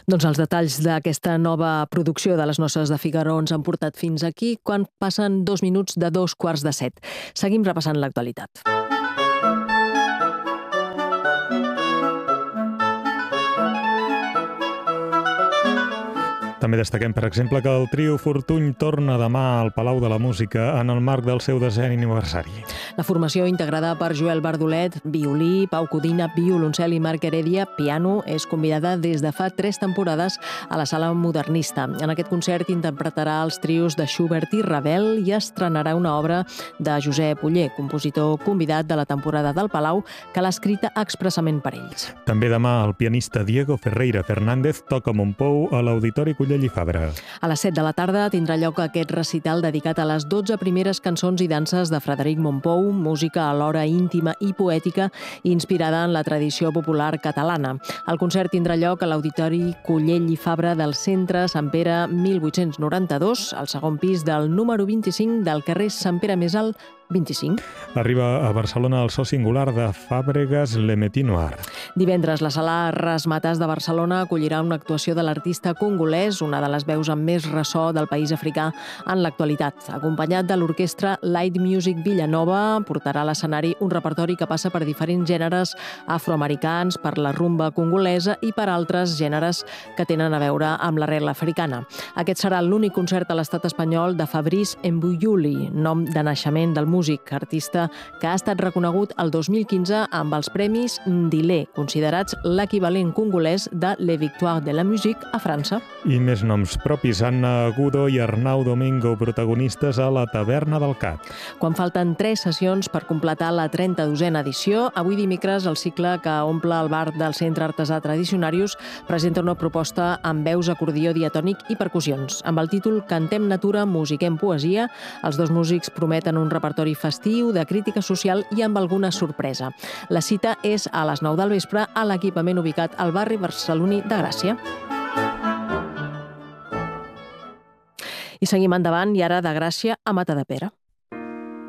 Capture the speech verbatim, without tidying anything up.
Doncs els detalls d'aquesta nova producció de les Noces de Figaró ens han portat fins aquí quan passen dos minuts de dos quarts de set. Seguim repassant l'actualitat. També destaquem, per exemple, que el trio Fortuny torna demà al Palau de la Música en el marc del seu desè aniversari. La formació, integrada per Joel Bardolet, violí, Pau Codina, violoncel i Marc Heredia, piano, és convidada des de fa tres temporades a la Sala Modernista. En aquest concert interpretarà els trios de Schubert i Ravel i estrenarà una obra de Josep Oller, compositor convidat de la temporada del Palau, que l'ha escrita expressament per ells. També demà el pianista Diego Ferreira Fernández toca a Montpou a l'Auditori Cullell i Fabra. A les set de la tarda tindrà lloc aquest recital dedicat a les dotze primeres cançons i danses de Frederic Mompou, música alhora íntima i poètica inspirada en la tradició popular catalana. El concert tindrà lloc a l'Auditori Cullell i Fabra del Centre Sant Pere mil vuit-cents noranta-dos, al segon pis del número vint-i-cinc del carrer Sant Pere Més Alt vint-i-cinc. Arriba a Barcelona el so singular de Fàbregas Le Métier Noir. Divendres, la Sala Razzmatazz de Barcelona acollirà una actuació de l'artista congolès, una de les veus amb més ressò del país africà en l'actualitat. Acompanyat de l'orquestra Light Music Villanova, portarà a l'escenari un repertori que passa per diferents gèneres afroamericans, per la rumba congolesa i per altres gèneres que tenen a veure amb l'arrel africana. Aquest serà l'únic concert a l'estat espanyol de Fabrice Mbuyuli, nom de naixement del músic, artista que ha estat reconegut el dos mil quinze amb els premis Ndilé, considerats l'equivalent congolès de Les Victoires de la Musique a França. I més noms propis, Anna Agudo i Arnau Domingo, protagonistes a la Taverna del Cat. Quan falten tres sessions per completar la trenta-dosena edició, avui dimecres el cicle que omple el bar del Centre Artesà Tradicionarius presenta una proposta amb veus, acordió diatònic i percussions. Amb el títol Cantem natura, musiquem poesia, els dos músics prometen un repertori festiu, de crítica social i amb alguna sorpresa. La cita és a les nou del vespre a l'equipament ubicat al barri barceloní de Gràcia. I seguim endavant, i ara de Gràcia a Matadepera.